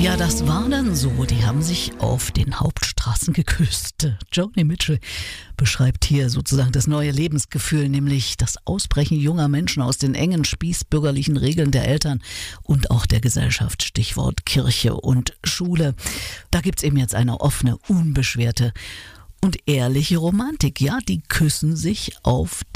Ja, das war dann so. Die haben sich auf den Hauptstraßen geküsst. Joni Mitchell beschreibt hier sozusagen das neue Lebensgefühl, nämlich das Ausbrechen junger Menschen aus den engen spießbürgerlichen Regeln der Eltern und auch der Gesellschaft. Stichwort Kirche und Schule. Da gibt's eben jetzt eine offene, unbeschwerte und ehrliche Romantik. Ja, die küssen sich auf